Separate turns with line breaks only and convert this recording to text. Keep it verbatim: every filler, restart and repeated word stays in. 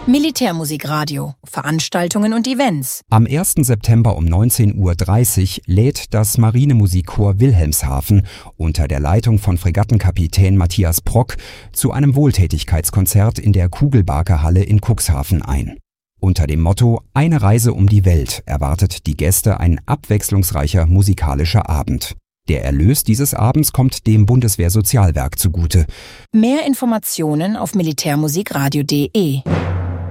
Militärmusikradio, Veranstaltungen und Events.
Am ersten September um neunzehn Uhr dreißig lädt das Marinemusikchor Wilhelmshaven unter der Leitung von Fregattenkapitän Matthias Brock zu einem Wohltätigkeitskonzert in der Kugelbarke-Halle in Cuxhaven ein. Unter dem Motto »Eine Reise um die Welt« erwartet die Gäste ein abwechslungsreicher musikalischer Abend. Der Erlös dieses Abends kommt dem Bundeswehrsozialwerk zugute.
Mehr Informationen auf militärmusikradio punkt de.